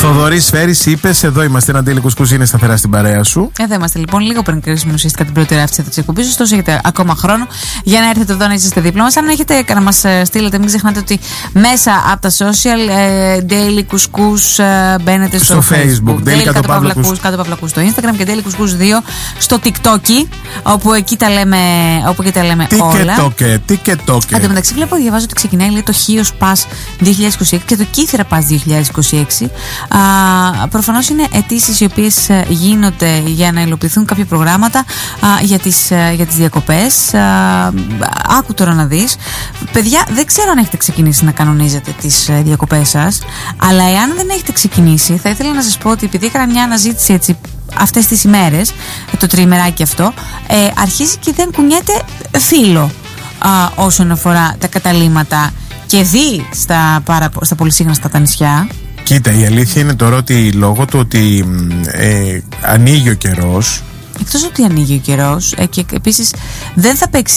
Θοδωρής Φέρης, είπες, εδώ είμαστε. Ένα Ντέιλι Κουσκούς είναι σταθερά στην παρέα σου. Εδώ είμαστε λοιπόν, λίγο πριν κρίσουμε ουσιαστικά την πρώτη ώρα αυτή τη εκπομπή. Ωστόσο, έχετε ακόμα χρόνο για να έρθετε εδώ να είσαστε δίπλα μας. Αν έχετε να μας στείλετε, μην ξεχνάτε ότι μέσα από τα social, Ντέιλι Κουσκούς, μπαίνετε στο Facebook. Ντέιλι κάτω Παύλακους στο Instagram και Ντέιλι Κουσκούς 2 στο TikTok, όπου εκεί τα λέμε όλα. TikTok. Εν τω μεταξύ, διαβάζω ότι ξεκινάει, λέει, το Χίος Pass 2026 και το Κύθρα Pass 2026. Προφανώς είναι αιτήσεις οι οποίες γίνονται για να υλοποιηθούν κάποια προγράμματα για τις διακοπές. Άκου τώρα να δεις. Παιδιά, δεν ξέρω αν έχετε ξεκινήσει να κανονίζετε τις διακοπές σας, αλλά εάν δεν έχετε ξεκινήσει, θα ήθελα να σας πω ότι επειδή έκανα μια αναζήτηση έτσι αυτές τις ημέρες, το τριημεράκι αυτό, αρχίζει και δεν κουνιέται φύλλο όσον αφορά τα καταλύματα και δει στα πολυσύγναστα τα νησιά. Κοίτα, η αλήθεια είναι τώρα ότι λόγω του ότι ανοίγει ο καιρός. Εκτός ότι ανοίγει ο καιρός, και επίσης δεν θα παίξει